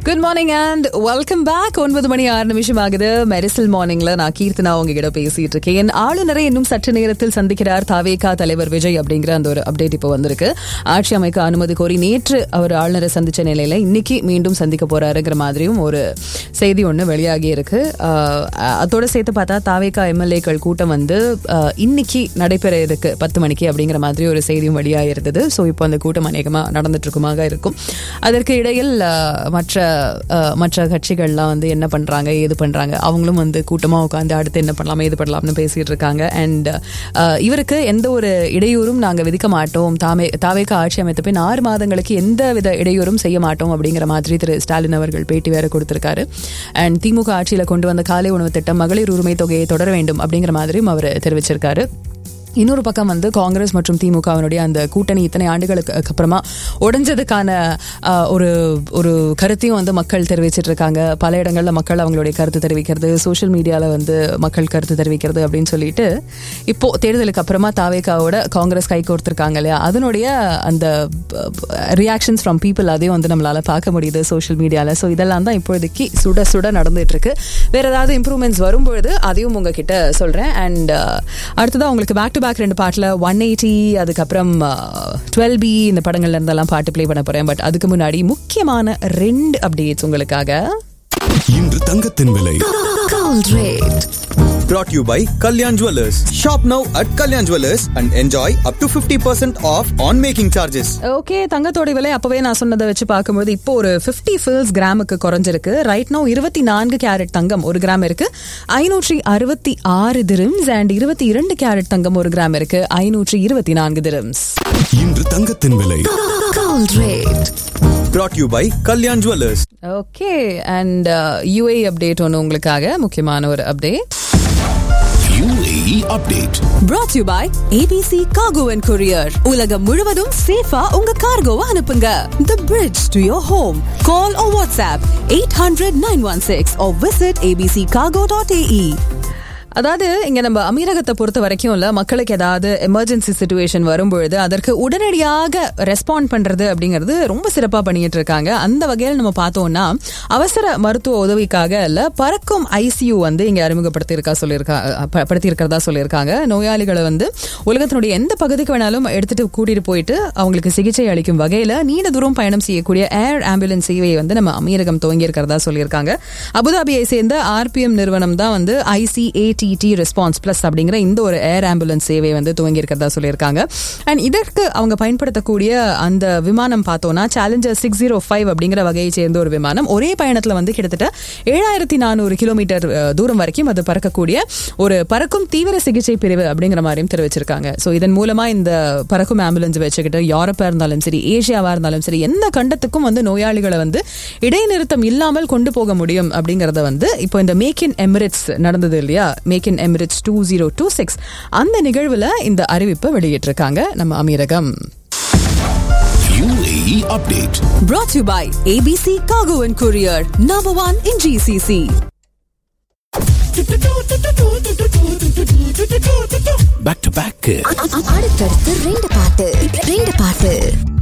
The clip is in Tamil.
Good morning and welcome back. 9:06 ஆகுது. மெரிசல் மார்னிங்ல நான் கீர்த்தனா உங்ககிட்ட பேசிட்டு இருக்கேன். ஆளுநரை இன்னும் சற்று நேரத்தில் சந்திக்கிறார் தாவேகா தலைவர் விஜய் அப்படிங்கிற அந்த ஒரு அப்டேட் இப்போ வந்திருக்கு. ஆட்சி அமைக்க அனுமதி கோரி நேற்று அவர் ஆளுநரை சந்திச்ச நிலையில இன்னைக்கு மீண்டும் சந்திக்க போறாருங்கிற மாதிரியும் ஒரு செய்தி ஒன்று வெளியாகி இருக்கு. அதோட சேர்த்து பார்த்தா தாவேகா எம்எல்ஏக்கள் கூட்டம் வந்து இன்னைக்கு நடைபெற இருக்கு 10 மணிக்கு அப்படிங்கிற மாதிரி ஒரு செய்தியும் வெளியாகி இருந்தது. ஸோ இப்போ அந்த கூட்டம் அநேகமாக நடந்துட்டு இருக்குமாக இருக்கும். அதற்கு இடையில் மற்ற கட்சிகள்லாம் வந்து என்ன பண்றாங்க ஏது பண்றாங்க, அவங்களும் வந்து கூட்டமா உட்காந்து அடுத்து என்ன பண்ணலாம் ஏது பண்ணலாம்னு பேசிட்டு இருக்காங்க. அண்ட் இவருக்கு எந்த ஒரு இடையூறும் நாங்க விதிக்க மாட்டோம், தாவேகா ஆட்சி அமைத்த பின் 6 மாதங்களுக்கு எந்த வித இடையூறும் செய்ய மாட்டோம் அப்படிங்கிற மாதிரி திரு ஸ்டாலின் அவர்கள் பேட்டி வேற கொடுத்திருக்காரு. அண்ட் திமுக ஆட்சியில கொண்டு வந்த காலை உணவு திட்டம், மகளிர் உரிமை தொகையை தொடர வேண்டும் அப்படிங்கிற மாதிரியும் அவர் தெரிவிச்சிருக்காரு. இன்னொரு பக்கம் வந்து காங்கிரஸ் மற்றும் திமுகவினுடைய அந்த கூட்டணி இத்தனை ஆண்டுகளுக்கு அப்புறமா உடைஞ்சதுக்கான ஒரு கருத்தையும் வந்து மக்கள் தெரிவிச்சிட்டு இருக்காங்க. பல இடங்கள்ல மக்கள் அவங்களுடைய கருத்து தெரிவிக்கிறது, சோஷியல் மீடியால வந்து மக்கள் கருத்து தெரிவிக்கிறது அப்படின்னு சொல்லிட்டு இப்போ தேர்தலுக்கு அப்புறமா தாவேகாவோட காங்கிரஸ் கை கோர்த்திருக்காங்க இல்லையா, அதனுடைய அந்த ரியாக்ஷன்ஸ் ஃப்ரம் பீப்புள் அதையும் வந்து நம்மளால பார்க்க முடியுது சோஷியல் மீடியால. ஸோ இதெல்லாம் தான் இப்போதைக்கு சுட சுட நடந்துட்டு இருக்கு. வேற ஏதாவது இம்ப்ரூவ்மெண்ட்ஸ் வரும்பொழுது அதையும் உங்ககிட்ட சொல்றேன். அண்ட் அடுத்ததான் உங்களுக்கு பேக் டு பேக் 2 பாட்டுல 180 அதுக்கப்புறம் 12B இந்த படங்கள்ல இருந்தெல்லாம் பாட்டு பிளே பண்ண போறேன். பட் அதுக்கு முன்னாடி முக்கியமான 2 அப்டேட்ஸ் உங்களுக்காக. இன்று தங்கத்தின் விலை Gold rate brought to you by Kalyan Jewellers. Shop now at Kalyan Jewellers and enjoy up to 50% off on making charges. Okay, தங்கத்தோட விலை அப்பவே நான் சொன்னதை வச்சு பார்க்கும்போது இப்போ ஒரு 50 ஃபில்ஸ் கிராமுக்கு குறைஞ்சிருக்கு. ரைட் நோ 24 கேரட் தங்கம் 1 கிராம் இருக்கு 566 dirhams and 22 carrot Thangam 1 gram இருக்கு 524 dirhams. இன்று தங்கத்தின் விலை Gold rate brought to you by Kalyan Jewellers. Okay, and UAE update ஒன்று உங்களுக்காக, முக்கியமான ஒரு update. UAE update brought to you by ABC Cargo and Courier. உலகம் முழுவதும் சேஃபா உங்க கார்கோவை அனுப்புங்க. The bridge to your home. Call or WhatsApp 800-916 or visit abccargo.ae. அதாவது இங்க நம்ம அமீரகத்தை பொறுத்த வரைக்கும் இல்ல, மக்களுக்கு ஏதாவது எமர்ஜென்சி சிச்சுவேஷன் வரும்பொழுது அதற்கு உடனடியாக ரெஸ்பாண்ட் பண்றது அப்படிங்கிறது ரொம்ப சிறப்பா பண்ணிட்டு இருக்காங்க. அந்த வகையில் நம்ம பார்த்தோம்னா அவசர மருத்துவ உதவிக்காக இல்ல பறக்கும் ICU வந்து இங்க படுத்தி இருக்கிறதா சொல்லியிருக்காங்க. நோயாளிகளை வந்து உலகத்தினுடைய எந்த பகுதிக்கு வேணாலும் எடுத்துட்டு கூட்டிட்டு போயிட்டு அவங்களுக்கு சிகிச்சை அளிக்கும் வகையில நீண்ட தூரம் பயணம் செய்யக்கூடிய ஏர் ஆம்புலன்ஸ் சேவையை வந்து நம்ம அமீரகம் துவங்கி இருக்கிறதா சொல்லியிருக்காங்க. அபுதாபியை சேர்ந்த RPM நிறுவனம் தான் வந்து ICAT ரெஸ்பான்ஸ் பிளஸ் அப்படிங்கிற இந்த ஒரு ஏர் ஆம்புலன்ஸ் சேவை வந்து துவங்கி இருக்கிறதா சொல்லியிருக்காங்க. அண்ட் இதற்கு அவங்க பயன்படுத்தக்கூடிய அந்த விமானம் பார்த்தோம்னா சேலஞ்சர் 605 அப்படிங்கிற வகையை சேர்ந்த ஒரு விமானம். ஒரே பயணத்துல வந்து கிட்டத்தட்ட 7400 கிலோமீட்டர் தூரம் வரைக்கும் அது பறக்கக்கூடிய ஒரு பறக்கும் தீவிர சிகிச்சை பிரிவு அப்படிங்கிற மாதிரியும் தெரிவிச்சிருக்காங்க. ஸோ இதன் மூலமா இந்த பறக்கும் ஆம்புலன்ஸ் வச்சுக்கிட்டு யூரோப்பா இருந்தாலும் சரி, ஏசியாவா இருந்தாலும் சரி, எந்த கண்டத்துக்கும் வந்து நோயாளிகளை வந்து இடைநிறுத்தம் இல்லாமல் கொண்டு போக முடியும் அப்படிங்கறத வந்து இப்போ இந்த மேக் இன் எமிரேட்ஸ் நடந்தது இல்லையா, மேக் இன் எமிரேட்ஸ் 2026 அந்த நிகழ்வுல இந்த அறிவிப்பை வெளியிட்டிருக்காங்க நம்ம அமீரகம். UAE update brought to you by ABC Cargo and Courier, number 1 in GCC. back to back அடுத்தடுத்து 2 பாட்டு